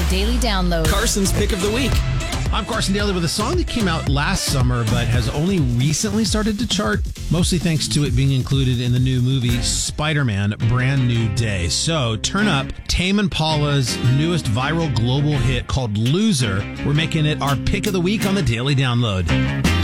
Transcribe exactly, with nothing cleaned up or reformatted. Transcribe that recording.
The Daily Download. Carson's Pick of the Week. I'm Carson Daly with a song that came out last summer but has only recently started to chart, mostly thanks to it being included in the new movie Spider-Man Brand New Day. So turn up Tame Impala's newest viral global hit called Loser. We're making it our pick of the week on the Daily Download.